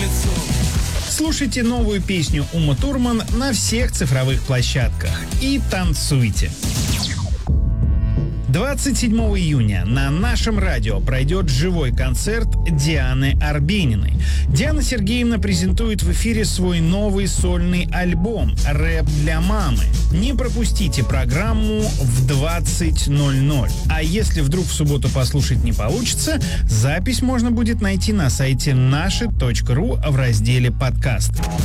лицом. Слушайте новую песню Умы Турман на всех цифровых площадках и танцуйте. 27 июня на нашем радио пройдет живой концерт Дианы Арбениной. Диана Сергеевна презентует в эфире свой новый сольный альбом «Рэп для мамы». Не пропустите программу в 20:00. А если вдруг в субботу послушать не получится, запись можно будет найти на сайте наши.ру в разделе «Подкаст».